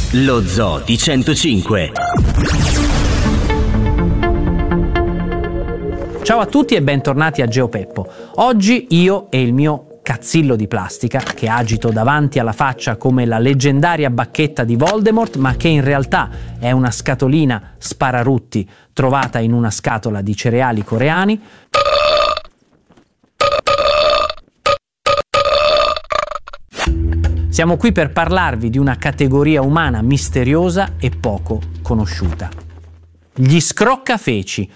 Lo Zoo di 105. Ciao a tutti e bentornati a GeoPeppo. Oggi io e il mio cazzillo di plastica, che agito davanti alla faccia come la leggendaria bacchetta di Voldemort, ma che in realtà è una scatolina spararutti trovata in una scatola di cereali coreani. Siamo qui per parlarvi di una categoria umana misteriosa e poco conosciuta. Gli scroccafeci.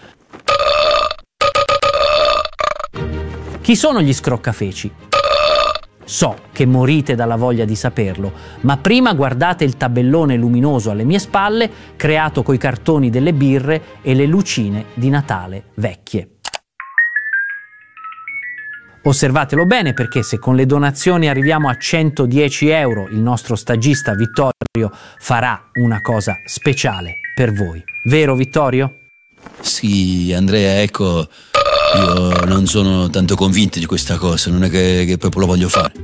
Chi sono gli scroccafeci? So che morite dalla voglia di saperlo, ma prima guardate il tabellone luminoso alle mie spalle, creato coi cartoni delle birre e le lucine di Natale vecchie. Osservatelo bene, perché se con le donazioni arriviamo a 110 euro, il nostro stagista Vittorio farà una cosa speciale per voi. Vero, Vittorio? Sì, Andrea, ecco, io non sono tanto convinto di questa cosa, non è che proprio lo voglio fare.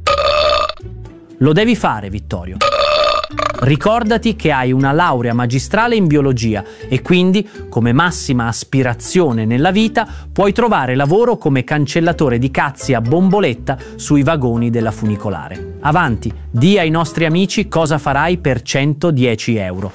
Lo devi fare, Vittorio. Ricordati che hai una laurea magistrale in biologia e quindi, come massima aspirazione nella vita, puoi trovare lavoro come cancellatore di cazzi a bomboletta sui vagoni della funicolare. Avanti, di ai nostri amici cosa farai per 110 euro.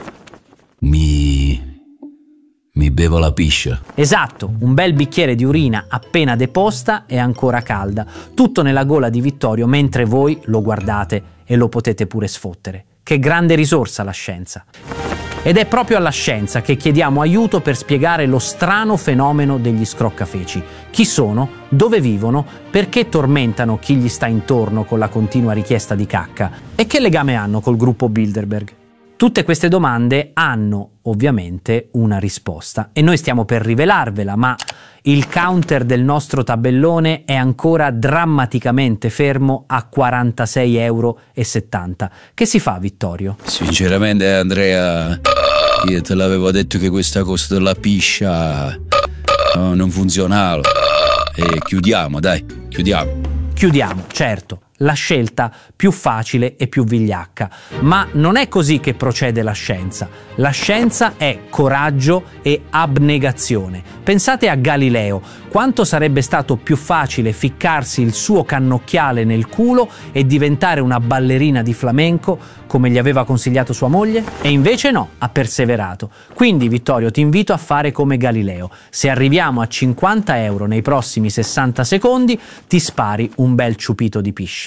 Mi bevo la piscia. Esatto, un bel bicchiere di urina appena deposta e ancora calda, tutto nella gola di Vittorio mentre voi lo guardate e lo potete pure sfottere. Che grande risorsa la scienza. Ed è proprio alla scienza che chiediamo aiuto per spiegare lo strano fenomeno degli scroccafeci. Chi sono? Dove vivono? Perché tormentano chi gli sta intorno con la continua richiesta di cacca? E che legame hanno col gruppo Bilderberg? Tutte queste domande hanno ovviamente una risposta e noi stiamo per rivelarvela, ma il counter del nostro tabellone è ancora drammaticamente fermo a 46,70 euro. Che si fa, Vittorio? Sinceramente, Andrea, io te l'avevo detto che questa cosa della piscia non funzionava. E chiudiamo, dai, chiudiamo. Chiudiamo, certo. La scelta più facile e più vigliacca. Ma non è così che procede la scienza. La scienza è coraggio e abnegazione. Pensate a Galileo. Quanto sarebbe stato più facile ficcarsi il suo cannocchiale nel culo e diventare una ballerina di flamenco, come gli aveva consigliato sua moglie? E invece no, ha perseverato. Quindi, Vittorio, ti invito a fare come Galileo. Se arriviamo a 50 euro nei prossimi 60 secondi, ti spari un bel ciupito di piscia.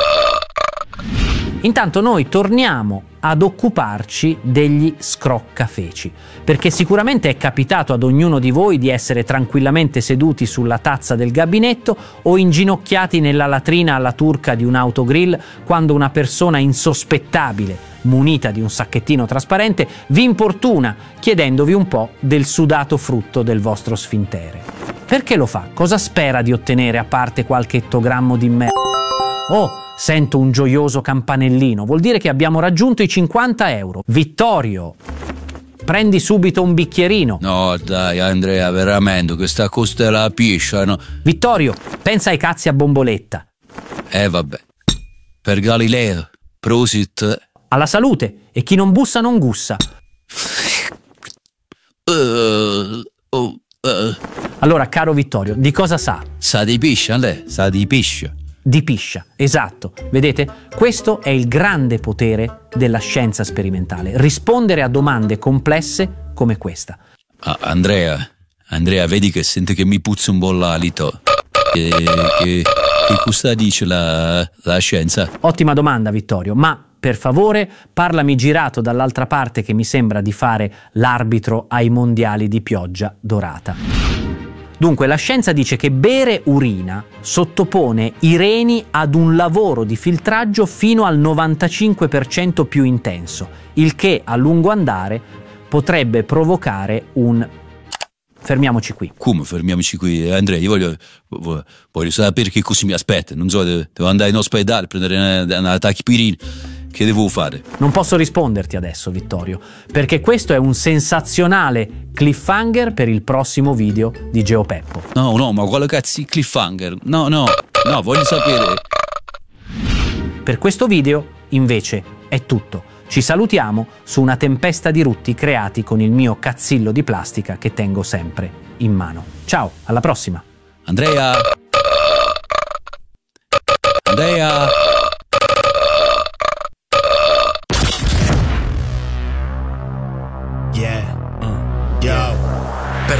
Intanto noi torniamo ad occuparci degli scroccafeci, perché sicuramente è capitato ad ognuno di voi di essere tranquillamente seduti sulla tazza del gabinetto o inginocchiati nella latrina alla turca di un autogrill quando una persona insospettabile, munita di un sacchettino trasparente, vi importuna chiedendovi un po' del sudato frutto del vostro sfintere. Perché lo fa? Cosa spera di ottenere a parte qualche ettogrammo di merda? Oh, sento un gioioso campanellino, vuol dire che abbiamo raggiunto i 50 euro. Vittorio, prendi subito un bicchierino. No, dai, Andrea, veramente, questa cosa della piscia, no? Vittorio, pensa ai cazzi a bomboletta. Vabbè, per Galileo, prosit. Alla salute, e chi non bussa non gussa. Allora, caro Vittorio, di cosa sa? Sa di piscia, lei? Sa di piscia. Di piscia, esatto. Vedete? Questo è il grande potere della scienza sperimentale. Rispondere a domande complesse come questa. Andrea, vedi che sento che mi puzza un po' l'alito. Che cosa dice la scienza? Ottima domanda, Vittorio, ma per favore parlami girato dall'altra parte, che mi sembra di fare l'arbitro ai mondiali di pioggia dorata. Dunque, la scienza dice che bere urina sottopone i reni ad un lavoro di filtraggio fino al 95% più intenso, il che a lungo andare potrebbe provocare un... Fermiamoci qui. Come fermiamoci qui? Andrea, io voglio sapere che cosa mi aspetta. Non so, devo andare in ospedale a prendere una tachipirina. Che devo fare? Non posso risponderti adesso, Vittorio, perché questo è un sensazionale cliffhanger per il prossimo video di GeoPeppo. No, ma quale cazzo di cliffhanger? No, voglio sapere. Per questo video, invece, è tutto. Ci salutiamo su una tempesta di rutti creati con il mio cazzillo di plastica che tengo sempre in mano. Ciao, alla prossima! Andrea! Andrea!